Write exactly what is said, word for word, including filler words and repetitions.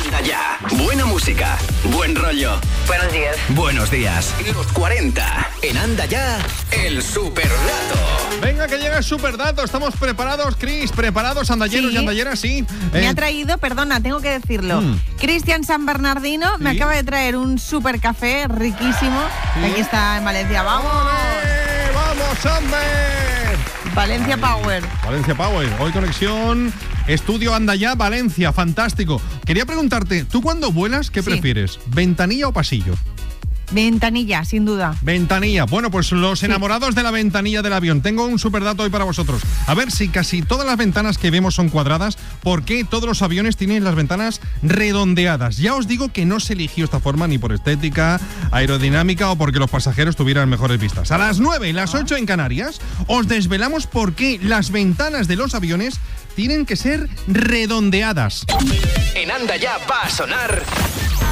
Anda ya. Buena música, buen rollo. Buenos días. Buenos días. Los cuarenta. En Anda ya, el superdato. Venga, que llega el superdato. Estamos preparados, Cris. ¿Preparados, andalleros Sí. y andalleras? Sí. Me Eh, ha traído, perdona, tengo que decirlo, Mm. Cristian San Bernardino me Sí. acaba de traer un super café riquísimo. Sí. Aquí está en Valencia. ¡Vamos! ¡Ole! ¡Vamos, hombre! Valencia Power. Valencia Power. Hoy conexión Estudio Anda ya, Valencia. Fantástico. Quería preguntarte, ¿tú cuando vuelas qué Sí. prefieres? ¿Ventanilla o pasillo? Ventanilla, sin duda. Ventanilla. Bueno, pues los enamorados de la ventanilla del avión. Tengo un superdato hoy para vosotros. A ver, si casi todas las ventanas que vemos son cuadradas, ¿por qué todos los aviones tienen las ventanas redondeadas? Ya os digo que no se eligió esta forma ni por estética, aerodinámica o porque los pasajeros tuvieran mejores vistas. A las nueve y las ocho en Canarias os desvelamos por qué las ventanas de los aviones tienen que ser redondeadas. En Anda ya va a sonar